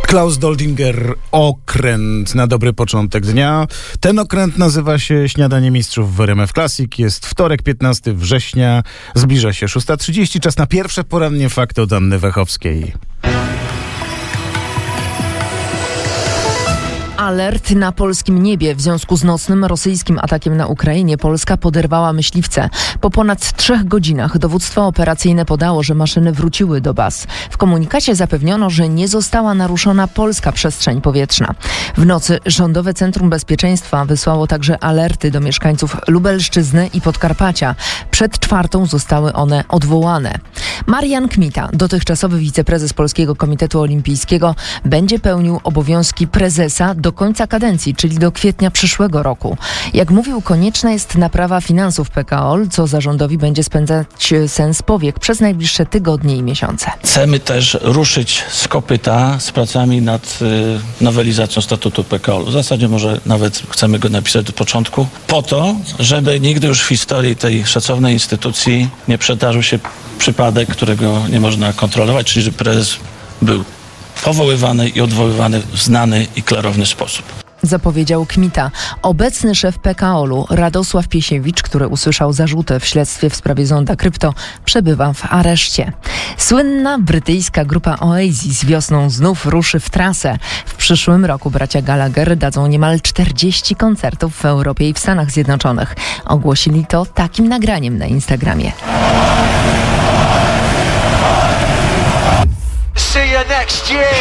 Klaus Doldinger, okręt na dobry początek dnia. Ten okręt nazywa się Śniadanie Mistrzów w RMF Classic. Jest wtorek, 15 września. Zbliża się 6:30. Czas na pierwsze porannie fakty od Anny Wachowskiej. Alert na polskim niebie. W związku z nocnym rosyjskim atakiem na Ukrainie Polska poderwała myśliwce. Po ponad 3 godzinach dowództwo operacyjne podało, że maszyny wróciły do baz. W komunikacie zapewniono, że nie została naruszona polska przestrzeń powietrzna. W nocy Rządowe Centrum Bezpieczeństwa wysłało także alerty do mieszkańców Lubelszczyzny i Podkarpacia. Przed 4:00 zostały one odwołane. Marian Kmita, dotychczasowy wiceprezes Polskiego Komitetu Olimpijskiego, będzie pełnił obowiązki prezesa do końca kadencji, czyli do kwietnia przyszłego roku. Jak mówił, konieczna jest naprawa finansów PKO, co zarządowi będzie spędzać sens powiek przez najbliższe tygodnie i miesiące. Chcemy też ruszyć z kopyta z pracami nad nowelizacją statutu PKO. W zasadzie może nawet chcemy go napisać do początku, po to, żeby nigdy już w historii tej szacownej instytucji nie przydarzył się przypadek, którego nie można kontrolować, czyli że prezes był powoływany i odwoływany w znany i klarowny sposób. Zapowiedział Kmita. Obecny szef PKO-u Radosław Piesiewicz, który usłyszał zarzuty w śledztwie w sprawie zonda krypto, przebywa w areszcie. Słynna brytyjska grupa Oasis wiosną znów ruszy w trasę. W przyszłym roku bracia Gallagher dadzą niemal 40 koncertów w Europie i w Stanach Zjednoczonych. Ogłosili to takim nagraniem na Instagramie. See you next year.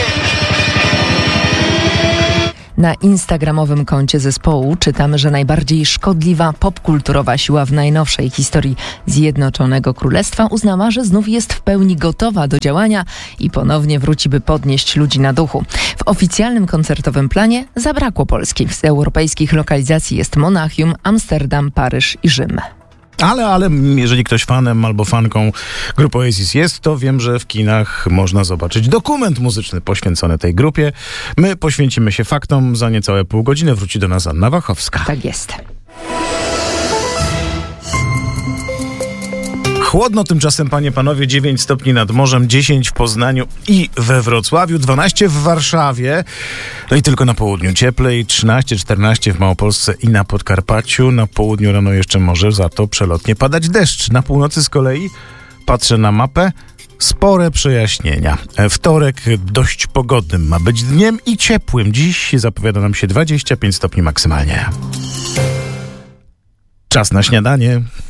Na instagramowym koncie zespołu czytamy, że najbardziej szkodliwa popkulturowa siła w najnowszej historii Zjednoczonego Królestwa uznała, że znów jest w pełni gotowa do działania i ponownie wróci, by podnieść ludzi na duchu. W oficjalnym koncertowym planie zabrakło Polski. Z europejskich lokalizacji jest Monachium, Amsterdam, Paryż i Rzym. Ale jeżeli ktoś fanem albo fanką grupy Oasis jest, to wiem, że w kinach można zobaczyć dokument muzyczny poświęcony tej grupie. My poświęcimy się faktom. Za niecałe pół godziny wróci do nas Anna Wachowska. Tak jest. Chłodno tymczasem, panie, panowie, 9 stopni nad morzem, 10 w Poznaniu i we Wrocławiu, 12 w Warszawie, no i tylko na południu cieplej, 13-14 w Małopolsce i na Podkarpaciu. Na południu rano jeszcze może za to przelotnie padać deszcz. Na północy z kolei, patrzę na mapę, spore przejaśnienia. Wtorek dość pogodnym ma być dniem i ciepłym. Dziś zapowiada nam się 25 stopni maksymalnie. Czas na śniadanie.